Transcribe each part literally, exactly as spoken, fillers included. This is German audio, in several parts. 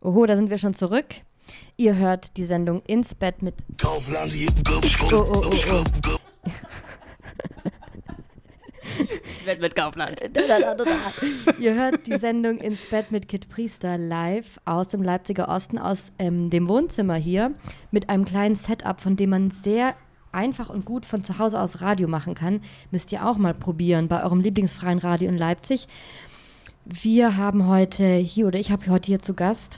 Oho, da sind wir schon zurück. Ihr hört die Sendung Ins Bett mit Kaufland. Oh, oh, oh, oh. Ins Bett mit Kaufland. Da, da, da, da, da. Ihr hört die Sendung Ins Bett mit Kit Priester live aus dem Leipziger Osten, aus ähm, dem Wohnzimmer hier, mit einem kleinen Setup, von dem man sehr einfach und gut von zu Hause aus Radio machen kann. Müsst ihr auch mal probieren bei eurem lieblingsfreien Radio in Leipzig. Wir haben heute hier, oder ich habe heute hier zu Gast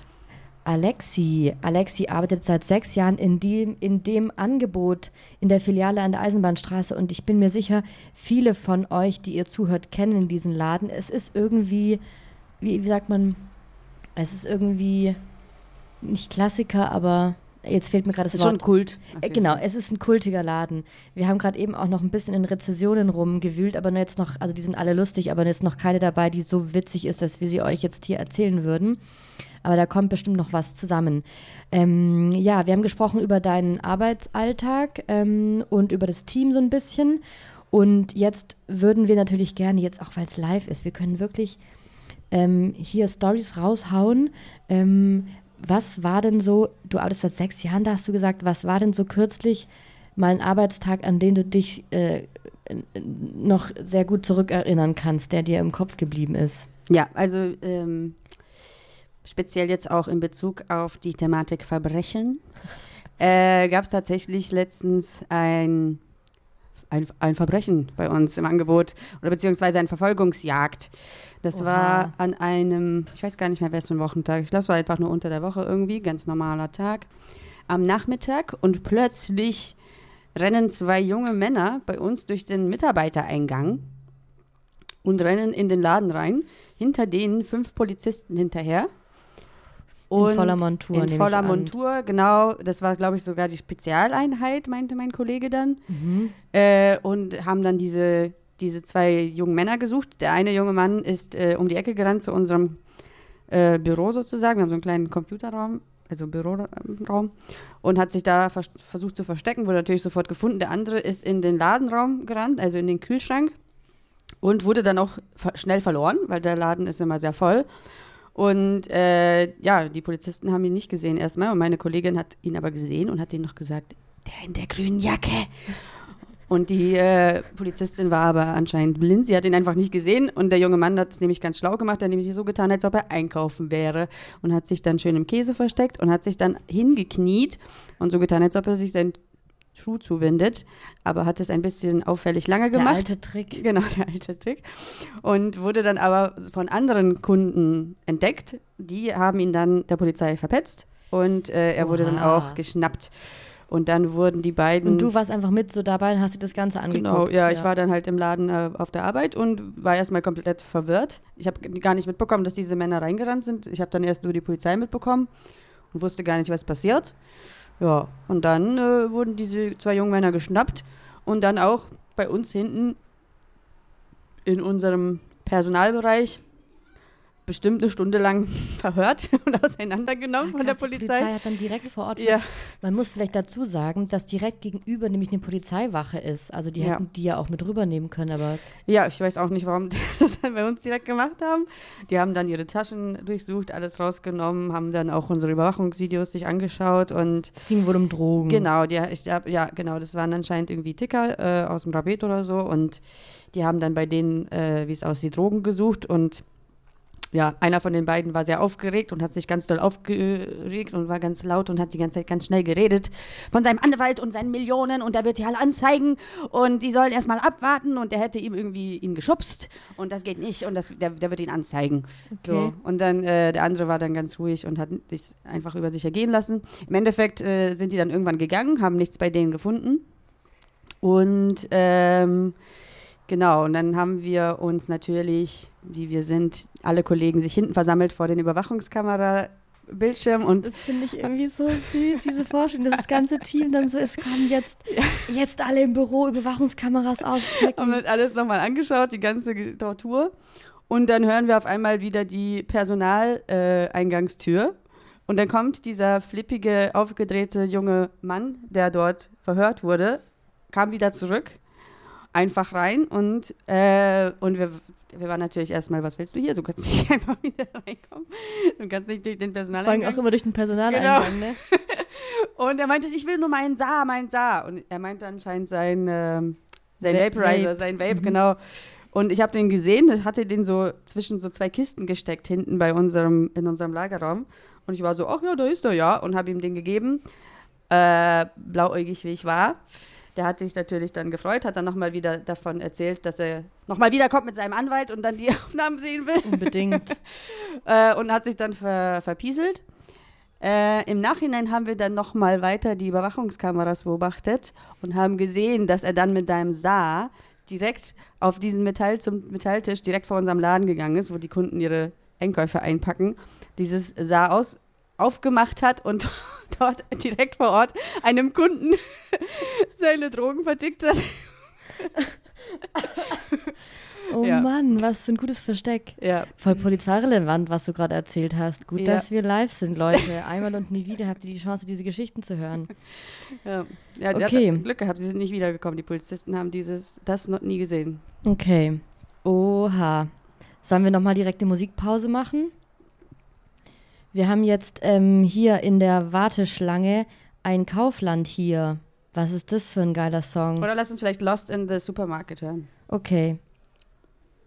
Alexi. Alexi arbeitet seit sechs Jahren in dem, in dem Angebot in der Filiale an der Eisenbahnstraße und ich bin mir sicher, viele von euch, die ihr zuhört, kennen diesen Laden. Es ist irgendwie, wie, wie sagt man, es ist irgendwie nicht Klassiker, aber jetzt fehlt mir gerade das Wort. Schon Kult. Äh, genau, es ist ein kultiger Laden. Wir haben gerade eben auch noch ein bisschen in Rezessionen rumgewühlt, aber jetzt noch, also die sind alle lustig, aber jetzt noch keine dabei, die so witzig ist, dass wir sie euch jetzt hier erzählen würden. Aber da kommt bestimmt noch was zusammen. Ähm, ja, wir haben gesprochen über deinen Arbeitsalltag ähm, und über das Team so ein bisschen. Und jetzt würden wir natürlich gerne, jetzt auch weil es live ist, wir können wirklich ähm, hier Storys raushauen. Ähm, was war denn so, du arbeitest seit sechs Jahren, da hast du gesagt, was war denn so kürzlich mal ein Arbeitstag, an den du dich äh, noch sehr gut zurückerinnern kannst, der dir im Kopf geblieben ist? Ja, also ähm speziell jetzt auch in Bezug auf die Thematik Verbrechen, äh, gab es tatsächlich letztens ein, ein, ein Verbrechen bei uns im Angebot oder beziehungsweise eine Verfolgungsjagd. Das Oha. war an einem, ich weiß gar nicht mehr, wer es für ein Wochentag, ich glaube, es war einfach nur unter der Woche irgendwie, ganz normaler Tag, am Nachmittag und plötzlich rennen zwei junge Männer bei uns durch den Mitarbeitereingang und rennen in den Laden rein, hinter denen fünf Polizisten hinterher. Und in voller Montur. In voller Montur, genau. Das war, glaube ich, sogar die Spezialeinheit, meinte mein Kollege dann. Mhm. Äh, und haben dann diese, diese zwei jungen Männer gesucht. Der eine junge Mann ist äh, um die Ecke gerannt zu unserem äh, Büro sozusagen. Wir haben so einen kleinen Computerraum, also Büroraum. Und hat sich da vers- versucht zu verstecken, wurde natürlich sofort gefunden. Der andere ist in den Ladenraum gerannt, also in den Kühlschrank. Und wurde dann auch ver- schnell verloren, weil der Laden ist immer sehr voll. Und äh, ja, die Polizisten haben ihn nicht gesehen erstmal und meine Kollegin hat ihn aber gesehen und hat ihnen noch gesagt, der in der grünen Jacke. Und die äh, Polizistin war aber anscheinend blind, sie hat ihn einfach nicht gesehen und der junge Mann hat es nämlich ganz schlau gemacht, er hat nämlich so getan, als ob er einkaufen wäre und hat sich dann schön im Käse versteckt und hat sich dann hingekniet und so getan, als ob er sich seinen Schuh zuwendet, aber hat es ein bisschen auffällig lange gemacht. Der alte Trick. Genau, der alte Trick. Und wurde dann aber von anderen Kunden entdeckt. Die haben ihn dann der Polizei verpetzt und äh, er Oha. wurde dann auch geschnappt. Und dann wurden die beiden... Und du warst einfach mit so dabei und hast dir das Ganze angeguckt. Genau, ja, ich war dann halt im Laden äh, auf der Arbeit und war erstmal komplett verwirrt. Ich habe gar nicht mitbekommen, dass diese Männer reingerannt sind. Ich habe dann erst nur die Polizei mitbekommen und wusste gar nicht, was passiert. Ja, und dann äh, wurden diese zwei jungen Männer geschnappt und dann auch bei uns hinten in unserem Personalbereich bestimmt eine Stunde lang verhört und auseinandergenommen Ja, von der krass, die Polizei. Polizei hat dann direkt vor Ort. Ja. Man muss vielleicht dazu sagen, dass direkt gegenüber nämlich eine Polizeiwache ist. Also die Ja. hätten die ja auch mit rübernehmen können, aber Ja, ich weiß auch nicht, warum die das dann bei uns direkt gemacht haben. Die haben dann ihre Taschen durchsucht, alles rausgenommen, haben dann auch unsere Überwachungsvideos sich angeschaut und es ging wohl um Drogen. genau, die, ich, ja, ja, genau, das waren anscheinend irgendwie Ticker äh, aus dem Rabet oder so und die haben dann bei denen, äh, wie es aussieht, Drogen gesucht und ja, einer von den beiden war sehr aufgeregt und hat sich ganz doll aufgeregt und war ganz laut und hat die ganze Zeit ganz schnell geredet von seinem Anwalt und seinen Millionen und der wird die alle anzeigen und die sollen erstmal abwarten und der hätte ihm irgendwie ihn geschubst und das geht nicht und das, der, der wird ihn anzeigen. Okay. So. Und dann äh, der andere war dann ganz ruhig und hat sich einfach über sich ergehen lassen. Im Endeffekt äh, sind die dann irgendwann gegangen, haben nichts bei denen gefunden und ähm, genau, und dann haben wir uns natürlich, wie wir sind, alle Kollegen sich hinten versammelt vor den Überwachungskamera-Bildschirm und Das finde ich irgendwie so süß, diese Vorstellung, dass das ganze Team dann so ist, komm, jetzt, jetzt alle im Büro Überwachungskameras haben auschecken. das alles nochmal angeschaut, die ganze Ge- Tortur. Und dann hören wir auf einmal wieder die Personaleingangstür. Äh, und dann kommt dieser flippige, aufgedrehte junge Mann, der dort verhört wurde, kam wieder zurück, einfach rein und, äh, und wir, wir waren natürlich erstmal, was willst du hier? Du kannst nicht einfach wieder reinkommen. Du kannst nicht durch den Personaleingang. Fragen auch immer durch den Personaleingang, genau. Ne? Und er meinte, ich will nur meinen Saar, meinen Saar. Und er meinte anscheinend sein, ähm, sein Va- Vaporizer, Vape. sein Vape, mhm. genau. Und ich habe den gesehen, hatte den so zwischen so zwei Kisten gesteckt, hinten bei unserem, in unserem Lagerraum. Und ich war so, ach ja, da ist er ja. Und habe ihm den gegeben, äh, blauäugig wie ich war. Der hat sich natürlich dann gefreut, hat dann nochmal wieder davon erzählt, dass er nochmal wiederkommt mit seinem Anwalt und dann die Aufnahmen sehen will. Unbedingt. äh, und hat sich dann ver- verpieselt. Äh, Im Nachhinein haben wir dann nochmal weiter die Überwachungskameras beobachtet und haben gesehen, dass er dann mit seinem Saar direkt auf diesen Metall zum Metalltisch direkt vor unserem Laden gegangen ist, wo die Kunden ihre Einkäufe einpacken, dieses Saar aus aufgemacht hat und dort direkt vor Ort einem Kunden seine Drogen vertickt hat. Oh ja. Mann, was für ein gutes Versteck. Ja. Voll polizeirelevant, was du gerade erzählt hast. Gut, ja. dass wir live sind, Leute. Einmal und nie wieder habt ihr die Chance, diese Geschichten zu hören. Ja, ja die okay. hat Glück gehabt, sie sind nicht wiedergekommen. Die Polizisten haben dieses, das noch nie gesehen. Okay. Oha. Sollen wir nochmal direkt die Musikpause machen? Wir haben jetzt ähm, hier in der Warteschlange ein Kaufland hier. Was ist das für ein geiler Song? Oder lass uns vielleicht Lost in the Supermarket hören. Okay.